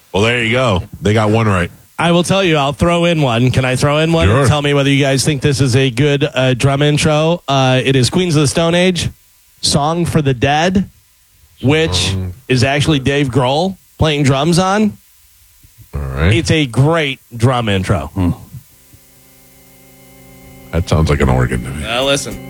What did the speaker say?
Well, there you go. They got one right. I will tell you, I'll throw in one. Can I throw in one? Sure. Tell me whether you guys think this is a good drum intro. It is Queens of the Stone Age, Song for the Dead, which is actually Dave Grohl playing drums on. All right. It's a great drum intro. That sounds like an organ to me. Listen.